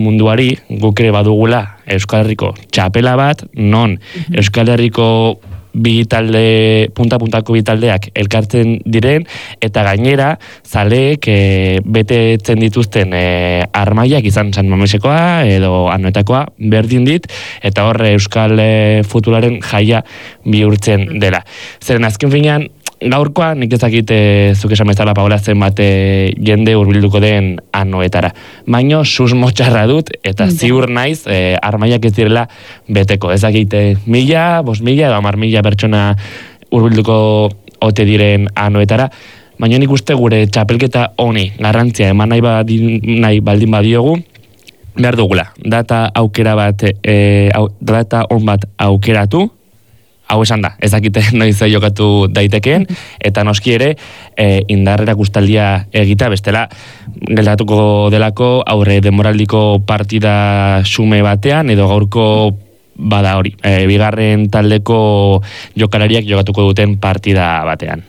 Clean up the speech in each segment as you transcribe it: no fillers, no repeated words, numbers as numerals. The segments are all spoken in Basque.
munduari guk ere badugula Euskal Herriko txapela bat, non Euskal Herriko bi talde, punta-puntako bi taldeak elkartzen diren, eta gainera, zaleek betetzen dituzten armaiak izan San Mamesekoa edo Anoetakoa berdin dit, eta hor Euskal futbolaren jaia bihurtzen dela. Zeren azken finean, gaurkoa nik ezakit zuk esan bezala Paola zenbat jende hurbilduko den Anoetara. Baino susmo txarra dut eta ziur naiz armaiak ez direla beteko. Ezakit 1000, 5000 edo 10.000 pertsona hurbilduko ote diren Anoetara. Baina nik uste gure txapelketa honi garrantzia eman nahi baldin badiogu, behar dugula. Data on bat aukeratu, hau esan da, ezakite noiz jokatu daitekeen, eta noski ere indarrera guztaldia egita, bestela geldatuko delako aurre demoraldiko partida xume batean, edo gaurko bada hori, bigarren taldeko jokalariak jokatuko duten partida batean.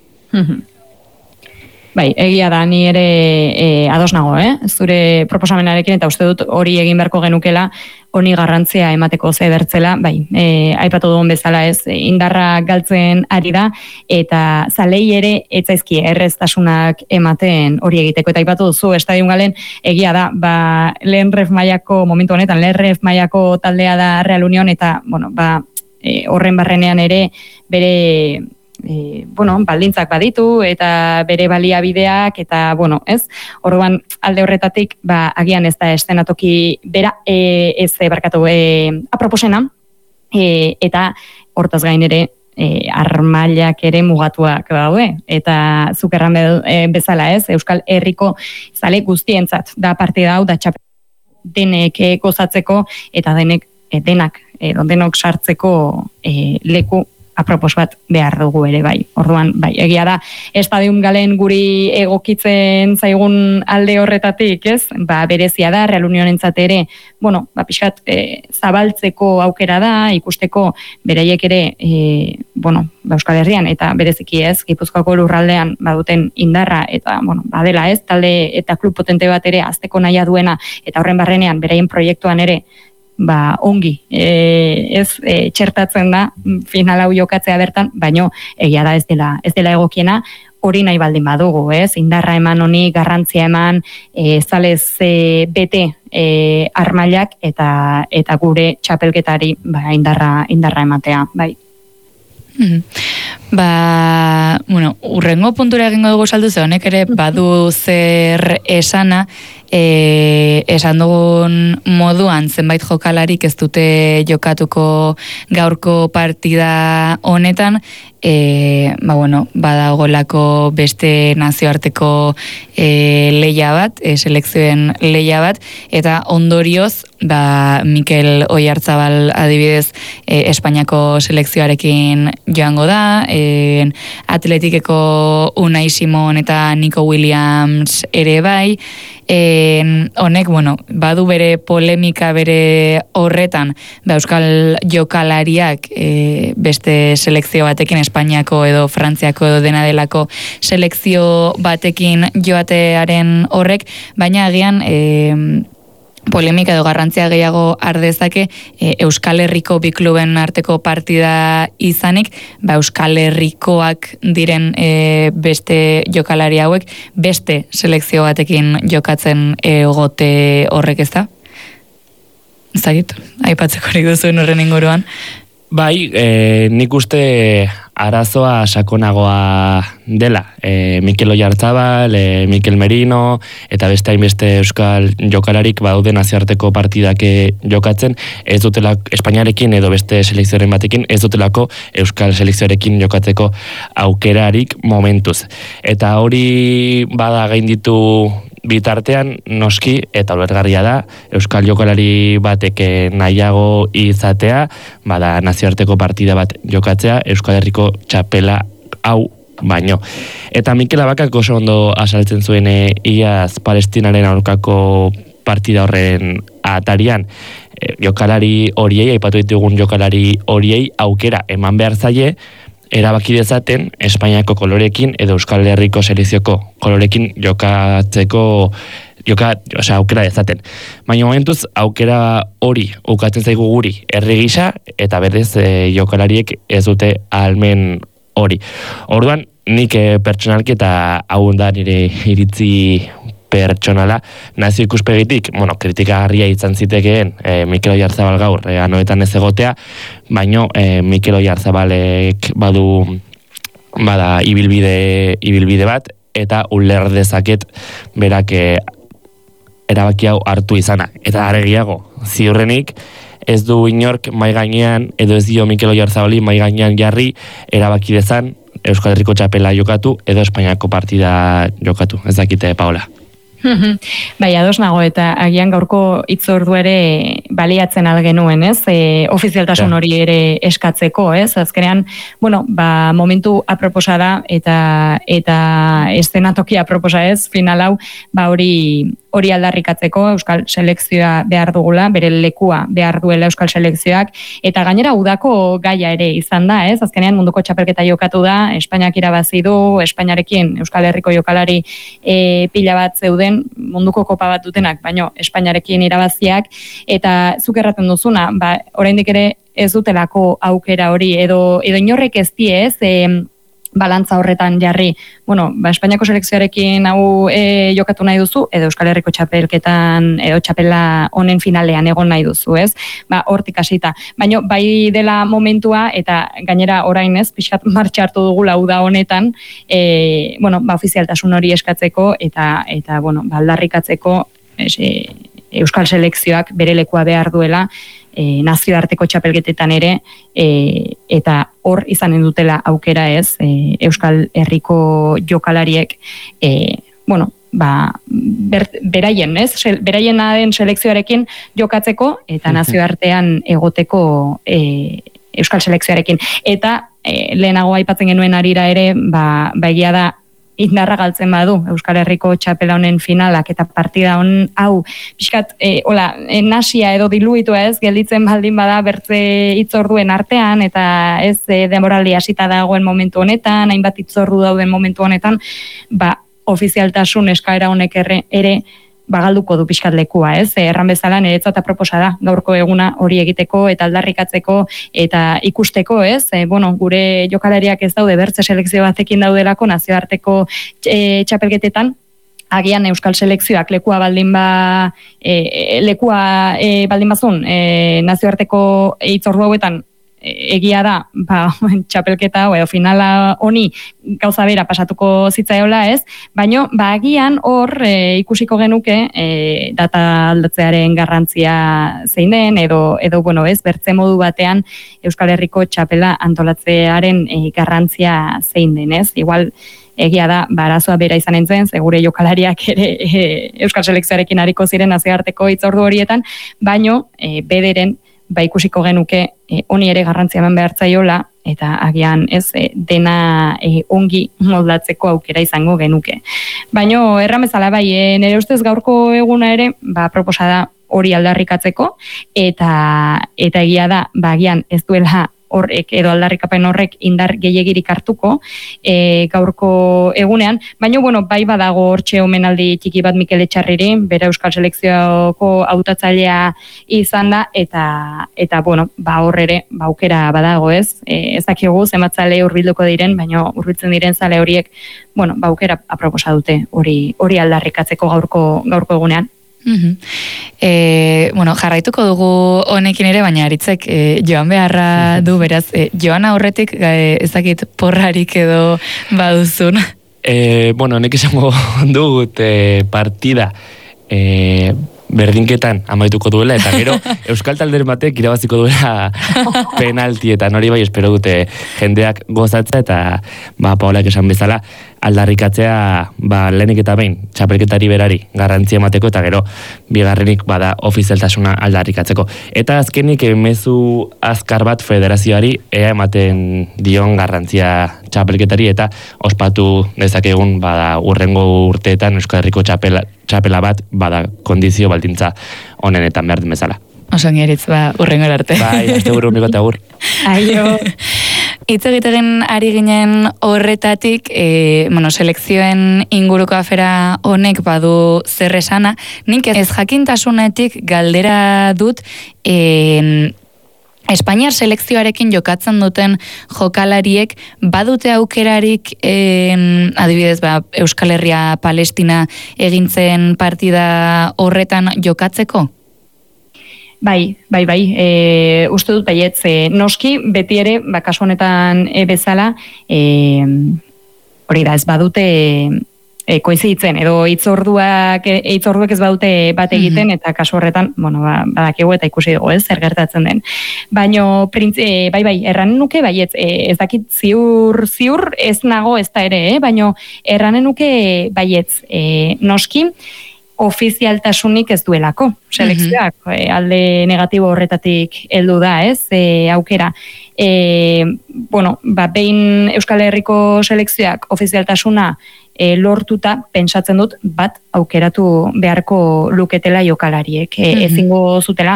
Bai, egia da, ni ere ados nago, zure proposamenarekin, eta uste dut hori egin beharko genukela, honi garrantzia emateko zedertzela, bai, aipatu duen bezala ez, indarra galtzen ari da, eta zalei ere etzaizki erreztasunak ematen hori egiteko, eta aipatu duzu, Estadion Galen egia da, lehen ref mailako, momentu honetan, lehen ref mailako taldea da Real Union, eta, horren barrenean ere, bere baldintzak baditu eta bere baliabideak eta ez? Orduan alde horretatik agian ez da eszenatoki bera aproposena eta hortaz gain ere armailak ere mugatuak daude eta zuk erran bezala ez, Euskal Herriko zale guztientzat da partida hau da txapel denek gozatzeko eta denok sartzeko leku apropos bat behar dugu ere bai. Orduan, bai, egia da, Estadion Galen guri egokitzen zaigun alde horretatik, ez? Berezia da, Real Unionentzat ere, pixkat zabaltzeko aukera da, ikusteko beraiek ere, Euskal Herrian, eta bereziki ez, Gipuzkoako lurraldean baduten indarra, eta, badela ez, talde eta klub potente bat ere azteko nahia duena, eta horren barrenean, beraien proiektuan ere, ongi, txertatzen da final hau jokatzea bertan, baino egia da ez dela egokiena, hori nahi baldin badugu, indarra eman honi, garrantzia eman, zalez bete armailak eta gure txapelketari indarra ematea, bai. Urrengo puntura egingo dugu saldu ze honek ere badu zer esana, esan dugun moduan zenbait jokalarik ez dute jokatuko gaurko partida honetan, badagolako beste nazioarteko lehia bat, selekzioen lehia bat, eta ondorioz, Mikel Oyarzabal adibidez Espainiako selekzioarekin joango da, Atletikeko Unai Simon eta Nico Williams ere bai, honek, badu bere polemika bere horretan, Euskal jokalariak beste selekzio batekin, Espainiako edo Frantziako edo dena delako selekzio batekin joatearen horrek, baina agian polemika edo garrantzia gehiago ardezake Euskal Herriko bi kluben arteko partida izanik, Euskal Herrikoak diren beste jokalari hauek beste selekzio batekin jokatzen egote horrek ez da? Zagit, aipatzeko hori duzuen horren inguruan. Bai, nik uste arazoa sakonagoa dela. Mikel Oyarzabal, Mikel Merino, eta beste hainbeste euskal jokalarik badaude nazioarteko partidak jokatzen, ez dutela Espainiarekin edo beste selekzioaren batekin, ez dutelako euskal selekzioarekin jokatzeko aukerarik momentuz. Eta hori bada gainditu bitartean, noski, eta ulergarria da, euskal jokalari batek nahiago izatea, nazioarteko partida bat jokatzea, Euskal Herriko txapela hau baino. Eta Mikel Abakak oso ondo azaltzen zuen iaz Palestinaren aurkako partida horren atarian, jokalari horiei, aipatu ditugun jokalari horiei aukera eman behar zaie, erabaki dezaten Espainiako kolorekin edo Euskal Herriko selekzioko kolorekin jokatzeko aukera dezaten. Baina momentuz, aukera hori ukatzen zaigu guri herri gisa, eta berez jokalariek ez dute ahalmen hori. Orduan, nik pertsonalki eta hau da nire iritzi pertsonala, nazio ikuspegitik, kritikagarria izan zitekeen Mikel Oyarzabal gaur, anoetan ez egotea, baino Mikel Oyarzabalek bada ibilbide bat, eta uler dezaket berak erabaki hau hartu izana. Eta aregiago, ziurrenik, ez du inork mai gainean, edo ez dio Mikel Oyarzabali mai gainean jarri, erabaki dezan Euskal Herriko txapela jokatu, edo Espainiako partida jokatu. Ez dakite, Paola. Bai, ados nago, eta agian gaurko hitzordu ere baliatzen algenuen, ez? Ofizialtasun hori ere eskatzeko, ez? Azkenean, momentu aproposa da, eta eszenatoki aproposa ez, final hau, hori aldarrikatzeko Euskal Selekzioa behar dugula, bere lekua behar duela Euskal Selekzioak, eta gainera udako gaia ere izan da, ez? Azkenean munduko txapelketa jokatu da, Espainiak irabazi du, Espainiarekin Euskal Herriko jokalari pila bat zeuden, munduko kopa bat dutenak, baino Espainiarekin irabaziak, eta zuk erraten duzuna, oraindik ere ez dutelako aukera hori, edo inorrek ez die, ez? Balantza horretan jarri, Espainiako selekzioarekin hau jokatu nahi duzu, edo Euskal Herriko txapelketan, edo txapela honen finalean egon nahi duzu, ez? Hortik hasita. Baina bai dela momentua, eta gainera orain ez, pixkat martxa hartu dugula uda honetan, ofizialtasun hori eskatzeko, eta aldarrikatzeko Euskal Selekzioak bere lekua behar duela, nazioarteko txapelketetan ere, eta hor izanen dutela aukera ez, Euskal Herriko jokalariek, beraien, ez? Beraien den selekzioarekin jokatzeko, eta nazioartean egoteko Euskal Selekzioarekin. Eta lehenago aipatzen genuen arira ere, egia da, indarra galtzen badu Euskal Herriko txapela honen finalak eta partida hau pixkat nasia edo diluitua ez gelditzen baldin bada bertze hitzorduen artean eta ez denboraldi hasita dagoen momentu honetan, hainbat hitzordu dauden momentu honetan, ofizialtasun eskaera honek ere galduko du pixkat lekua, ez? Erran bezala niretzat aproposa da gaurko eguna hori egiteko eta aldarrikatzeko eta ikusteko, ez? Gure jokalariak ez daude bertze selekzio batekin daudelako nazioarteko txapelketetan, agian Euskal Selekzioak lekua baldin bazun nazioarteko hitzordu hauetan egia da, txapelketa edo finala honi gauza bera pasatuko zitzaiola, ez? Baina, agian hor ikusiko genuke data aldatzearen garrantzia zein den, edo ez, bertze modu batean Euskal Herriko txapela antolatzearen garrantzia zein den, ez? Igual, egia da, arazoa bera izan entzen, gure jokalariak ere Euskal Selekzioarekin hariko ziren nazioarteko hitzordu horietan, baina bederen ikusiko genuke honi ere garrantzia eman behar zaiola, eta agian ez dena ongi moldatzeko aukera izango genuke. Baina erramezala nire ustez gaurko eguna ere, proposa da hori aldarrikatzeko, eta egia da, agian ez duela horrek edo aldarrikapen horrek indar gehiegirik hartuko gaurko egunean, baina bai badago hortxe omenaldi txiki bat Mikel Etxarriri, bere Euskal Selekzioko hautatzailea izan da, eta hor ere aukera badago, ez? Ez dakigu zenbat zale hurbilduko diren, baina hurbiltzen diren zale horiek, aukera aproposa dute hori aldarrikatzeko gaurko egunean. Jarraituko dugu honekin ere, baina Aritzek joan beharra du, beraz, joan aurretik ezakit porrarik edo baduzun. Nek izango dut partida berdinketan amaituko duela, eta gero Euskal Talderen batek irabaziko duela penaltietan, hori bai espero dute jendeak gozatza, eta Paolak esan bezala aldarrikatzea lehenik eta behin txapelketari berari garrantzia emateko, eta gero bigarrenik bada ofizialtasuna aldarrikatzeko. Eta azkenik mezu azkar bat federazioari ea ematen dion garrantzia txapelketari, eta ospatu dezakegun urrengo urteetan Euskal Herriko txapela bat kondizio baldintza honenetan behar den bezala. Oso ngeritz, urrengo arte. Bai, azte burru, mikota gur. Aio. Hitz egiten ari ginen horretatik, selekzioen inguruko afera honek badu zer esana, nik ez jakintasunetik galdera dut, Espainiar selekzioarekin jokatzen duten jokalariek badute aukerarik adibidez Euskal Herria Palestina egintzen partida horretan jokatzeko? Bai. Uste dut baietz, noski beti ere, kasu honetan bezala, hori da, ez badute koinziditzen, edo hitzorduek ez badute bat egiten, eta kasu horretan, badakigu eta ikusi dugu, zer gertatzen den. Baina, bai, erranen nuke, baietz, ez dakit ziur ez nago ez da ere, baina erranen nuke, baietz, noski, ofizialtasunik ez duelako, selekzioak, alde negatibo horretatik heldu da, aukera. Behin Euskal Herriko selekzioak ofizialtasuna lortuta, pentsatzen dut, bat aukeratu beharko luketela jokalariek. Ezingo zutela,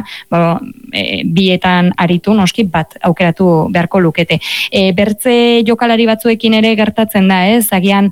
bietan aritu, noski, bat aukeratu beharko lukete. Bertze jokalari batzuekin ere gertatzen da, agian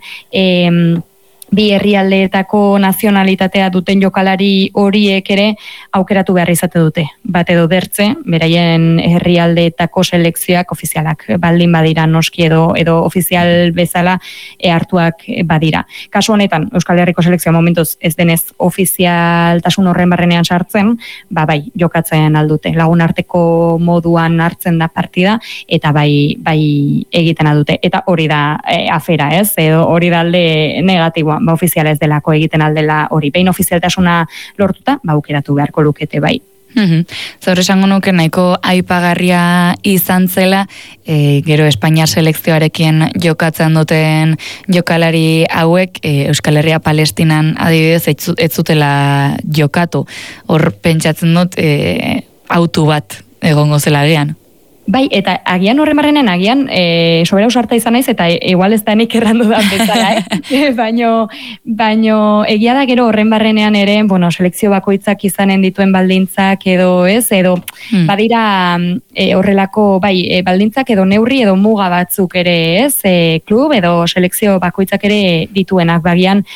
bi herrialdeetako nazionalitatea duten jokalari horiek ere aukeratu behar izate dute. Bat edo bertze, beraien herrialdeetako selekzioak ofizialak baldin badira noski edo ofizial bezala hartuak badira. Kasu honetan, Euskal Herriko selekzioa momentuz ez denez ofizialtasun horren barrenean sartzen, bai, jokatzen aldute. Lagun arteko moduan hartzen da partida, eta bai egiten aldute. Eta hori da afera, edo hori da alde negatiboa. Ofiziala ez delako egiten aldela hori. Behin ofizialtasuna lortuta, aukeratu beharko lukete bai. Zaur esango nuke nahiko aipagarria izan zela, gero Espainiar selekzioarekin jokatzen duten jokalari hauek, Euskal Herria Palestinan adibidez ez zutela jokatu. Hor pentsatzen dut autu bat egongo zela agian. Bai, eta agian horren barrenen, agian sobera usarta izan naiz, eta igual ez da nik errandu da bezala, baino egia da gero horren barrenean ere, selekzio bakoitzak izanen dituen baldintzak edo badira horrelako, baldintzak edo neurri edo muga batzuk ere klub edo selekzio bakoitzak ere dituenak, bagian,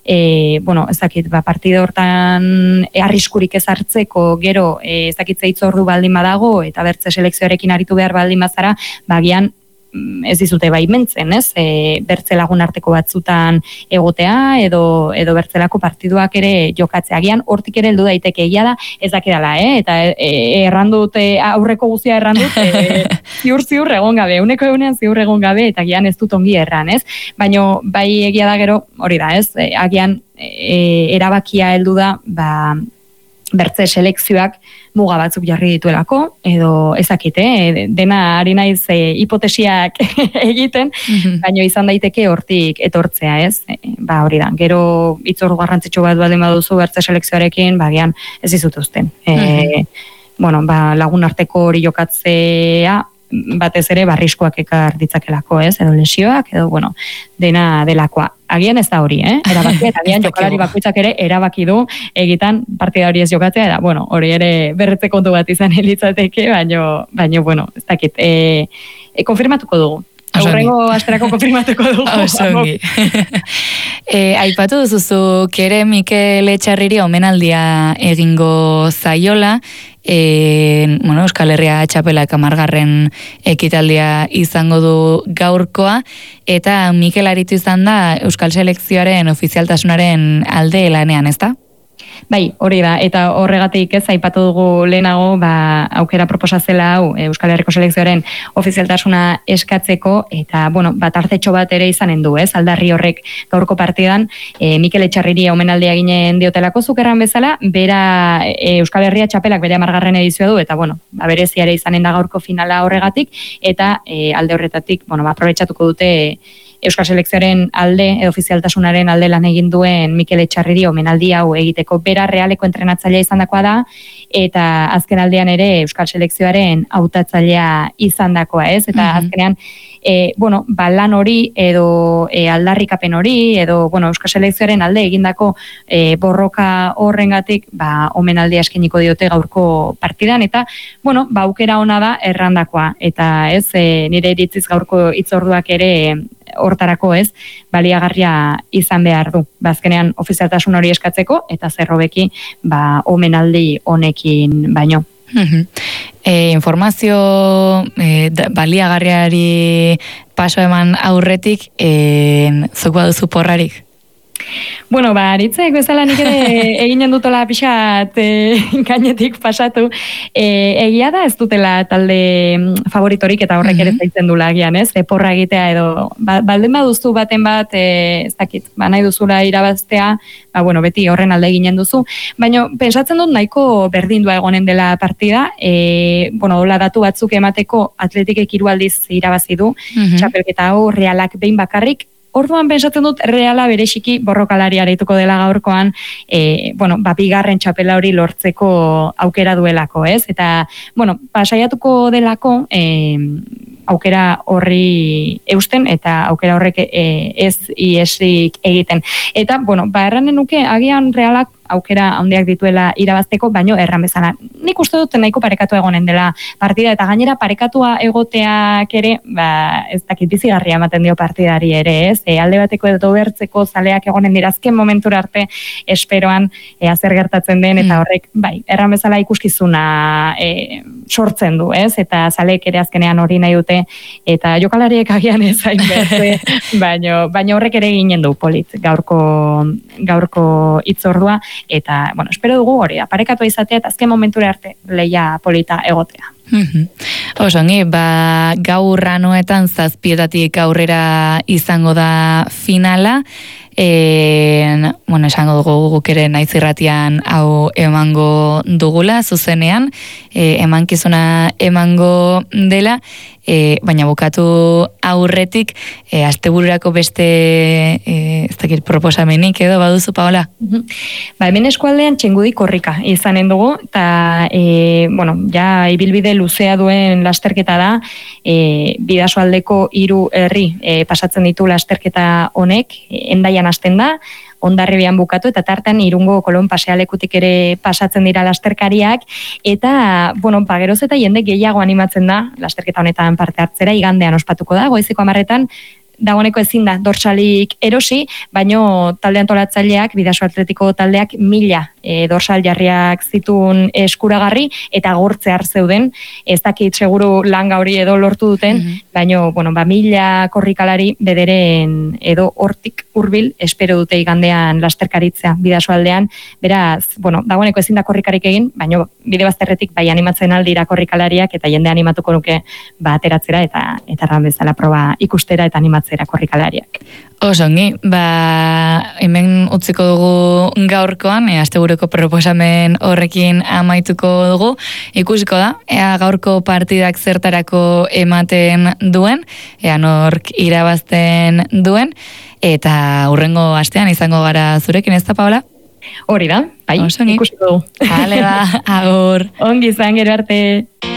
ez dakit, partida hortan arriskurik ez hartzeko, gero, ez dakit zeitzordu baldin badago, eta bertze selekzioarekin aritu behar baldin bazara, bagian ez dizute baimentzen, bertze lagun arteko batzutan egotea, edo bertzelako partiduak ere jokatzea. Agian hortik ere heldu daiteke egia da, ez dakidala, eta errandut, aurreko guztia errandut, ziur egon gabe, uneko egunean ziur egon gabe, eta agian ez dut ongi erran, baina bai egia da gero, hori da, agian erabakia heldu da, bertze selekzioak muga batzuk jarri dituelako, edo ezakite, dena ari naiz hipotesiak egiten, baina izan daiteke hortik etortzea, hori da, gero hitzordu garrantzitsu bat baldin baduzu bertze selekzioarekin, bagian ez dizut uzten. Lagun arteko hori jokatzea, batez ere barriskoak ekar ditzakelako, edo lesioak, edo, dena delakoa. Agian ez da hori, erabaki, eta agian jokalari bakoitzak ere erabaki du egitan partida hori ez jokatzea, eta, hori ere berretze kontu bat izan litzateke, baina, ez dakit, konfirmatuko dugu. Aurrengo asterako konfirmatuko dugu. Aipatu duzuzu kere Mikel Etxarriri omenaldia egingo zaiola, Euskal Herria txapelak 10. ekitaldia izango du gaurkoa, eta Mikel aritu izan da Euskal Selekzioaren ofizialtasunaren alde lanean, ez da? Bai, hori da, eta horregatik aipatu dugu lehenago, aukera proposazela hau Euskal Herriko selekzioaren ofizialtasuna eskatzeko, eta, tartetxo bat ere izanen du, aldarri horrek gaurko partidan, Mikel Etxarriri omenaldia ginen diotelako zukerran bezala, bera Euskal Herria txapelak bere 10. edizioa du, eta, berezia ere izanen da gaurko finala horregatik, eta alde horretatik, aprobetxatuko dute Euskal Selekzioaren alde, ofizialtasunaren alde lan egin duen Mikel Etxarriri omenaldi hau egiteko. Bera realeko entrenatzailea izandakoa da, eta azken aldean ere Euskal Selekzioaren hautatzailea izandakoa, eta azkenean lan hori edo aldarrikapen hori edo Euskal Selekzioaren alde egindako borroka horrengatik omenaldia eskeniko diote gaurko partidan eta aukera ona da errandakoa eta ez nire iritziz gaurko hitzorduak ere hortarako ez baliagarria izan behar du. Azkenean ofizialtasun hori eskatzeko eta zerrobeki omenaldi honekin baino. Informazio baliagarriari paso eman aurretik zuk baduzu porrarik? Aritzek bezala nik ere eginen dutola pixat gainetik pasatu. Egia da ez dutela talde favoritorik eta horrek ere zaitzen dula agian, ez? Porra egitea edo, balden baduzu baten bat, ez dakit, nahi duzula irabaztea, beti horren alde eginen duzu. Baina, pensatzen dut nahiko berdindua egonen dela partida, hola datu batzuk emateko Atletikek 3 aldiz irabazi du, txapelketa hau Realak behin bakarrik, orduan pensatzen dut Reala bereziki borrokalari arituko dela gaurkoan, bigarren txapela hori lortzeko aukera duelako, ez? Eta, saiatuko delako aukera horri eusten eta aukera horrek ez iesik egiten. Eta, erranen nuke agian Realak aukera handiak dituela irabazteko, baino erran bezala. Nik uste dut nahiko parekatu egonen dela partida, eta gainera parekatua egoteak ere, ez dakit bizigarria ematen dio partidari ere, ez? Alde bateko edo bertzeko zaleak egonen dira azken momentura arte esperoan zer gertatzen den, eta horrek, erran bezala ikuskizuna sortzen du, ez? Eta zaleek ere azkenean hori nahi dute, eta jokalariek agian ez hain bertze, baino horrek ere ginen du polit gaurko hitzordua, eta, espero dugu hori, aparekatua izatea eta azken momentura arte lehia polita egotea. Osongi, gaur anuetan 7 aurrera izango da finala, esango dugu guk ere naiz irratian hau emango dugula, zuzenean, emankizuna emango dela, baina bukatu aurretik, astebururako beste ez dakit proposamenik edo baduzu, Paola? Hemen eskualdean Txingudi korrika izanen dugu, eta ja ibilbide luzea duen lasterketa da, Bidasoaldeko 3 herri pasatzen ditu lasterketa honek, Hendaian hasten da, Hondarribian bukatu, eta tartan Irungo Kolon pasealekutik ere pasatzen dira lasterkariak, eta, geroz eta jende gehiago animatzen da, lasterketa honetan parte hartzera, igandean ospatuko da, goizeko 10:00, dagoeneko ezin da dorsalik erosi, baino talde antolatzaileak, Bidaso Atletiko taldeak 1000 dorsal jarriak zituen eskuragarri, eta gortzear zeuden, ez dakit seguru langa hori edo lortu duten, baino, 1000 korrikalari bederen edo hortik hurbil espero dute igandean lasterkaritzea Bidaso aldean, beraz, dagoeneko ezin da korrikarik egin, baino bide bazterretik animatzen aldira korrikalariak, eta jende animatuko nuke ateratzera, eta erran bezala proba ikustera eta animatzera korrikalariak. Osongi, hemen utziko dugu gaurkoan, asteburuko proposamen horrekin amaituko dugu, ikusiko da, gaurko partidak zertarako ematen duen, nork irabazten duen, eta hurrengo astean izango gara zurekin, ez da, Paola? Hori da, ikusiko dugu. Agur. Ongi izan, gero arte.